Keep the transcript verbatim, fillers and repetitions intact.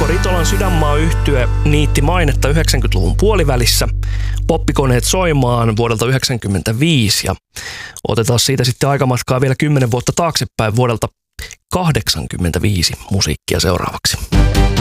Ritolan Sydänmaa-yhtye niitti mainetta yhdeksänkymmentäluvun puolivälissä. Poppikoneet soimaan vuodelta yhdeksänkymmentäviisi ja otetaan siitä sitten aikamatkaa vielä kymmenen vuotta taaksepäin vuodelta kahdeksankymmentäviisi musiikkia seuraavaksi.